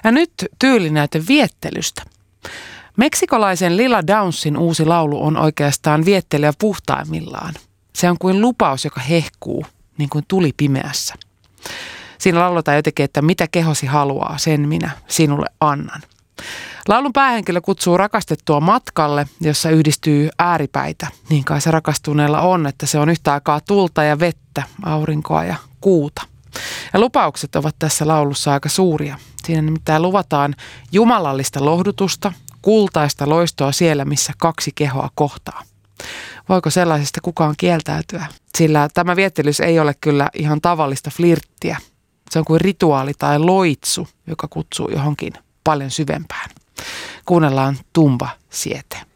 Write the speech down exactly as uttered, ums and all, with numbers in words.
Ja nyt tyylinäyte viettelystä. Meksikolaisen Lila Downsin uusi laulu on oikeastaan viettelyä puhtaimmillaan. Se on kuin lupaus, joka hehkuu, niin kuin tuli pimeässä. Siinä lauletaan jotenkin, että mitä kehosi haluaa, sen minä sinulle annan. Laulun päähenkilö kutsuu rakastettua matkalle, jossa yhdistyy ääripäitä. Niin kai se rakastuneella on, että se on yhtä aikaa tulta ja vettä, aurinkoa ja kuuta. Ja lupaukset ovat tässä laulussa aika suuria. Siinä nimittäin luvataan jumalallista lohdutusta, kultaista loistoa siellä, missä kaksi kehoa kohtaa. Voiko sellaisesta kukaan kieltäytyä? Sillä tämä viettelys ei ole kyllä ihan tavallista flirttiä. Se on kuin rituaali tai loitsu, joka kutsuu johonkin paljon syvempään. Kuunnellaan Tumba Siete.